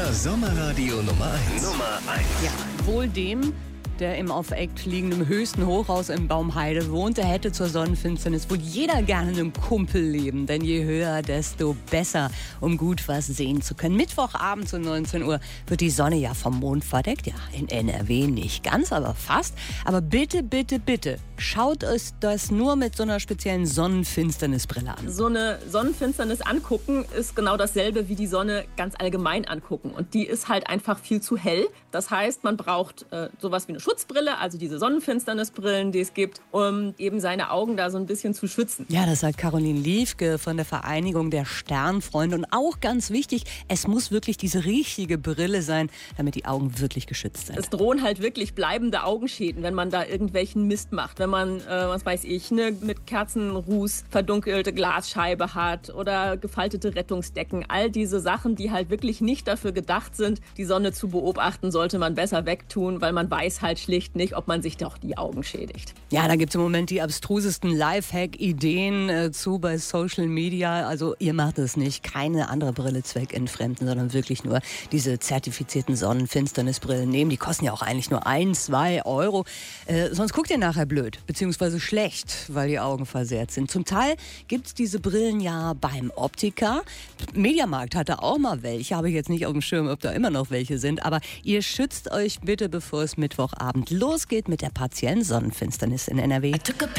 Der Sommerradio Nummer 1. Ja, wohl dem, der im auf Eck liegenden höchsten Hochhaus in Baumheide wohnt, der hätte zur Sonnenfinsternis wohl jeder gerne einem Kumpelleben. Denn je höher, desto besser, um gut was sehen zu können. Mittwochabend um 19 Uhr wird die Sonne ja vom Mond verdeckt. Ja, in NRW nicht ganz, aber fast. Aber bitte, bitte, bitte, schaut euch das nur mit so einer speziellen Sonnenfinsternisbrille an. So eine Sonnenfinsternis angucken ist genau dasselbe wie die Sonne ganz allgemein angucken. Und die ist halt einfach viel zu hell. Das heißt, man braucht sowas wie eine Schutzbrille, also diese Sonnenfinsternisbrillen, die es gibt, um eben seine Augen da so ein bisschen zu schützen. Ja, das sagt Caroline Liefke von der Vereinigung der Sternfreunde. Und auch ganz wichtig, es muss wirklich diese richtige Brille sein, damit die Augen wirklich geschützt sind. Es drohen halt wirklich bleibende Augenschäden, wenn man da irgendwelchen Mist macht. Wenn man, was weiß ich, mit Kerzenruß verdunkelte Glasscheibe hat oder gefaltete Rettungsdecken. All diese Sachen, die halt wirklich nicht dafür gedacht sind, die Sonne zu beobachten, sollte man besser wegtun, weil man weiß halt schlicht nicht, ob man sich doch die Augen schädigt. Ja, da gibt es im Moment die abstrusesten Lifehack-Ideen zu bei Social Media. Also ihr macht es nicht. Keine andere Brille zweckentfremden, sondern wirklich nur diese zertifizierten Sonnenfinsternisbrillen nehmen. Die kosten ja auch eigentlich nur 1, 2 Euro. Sonst guckt ihr nachher blöd, beziehungsweise schlecht, weil die Augen versehrt sind. Zum Teil gibt es diese Brillen ja beim Optiker. Mediamarkt hatte auch mal welche. Habe ich jetzt nicht auf dem Schirm, ob da immer noch welche sind. Aber ihr schützt euch bitte, bevor es Mittwochabend losgeht mit der partiellen Sonnenfinsternis in NRW.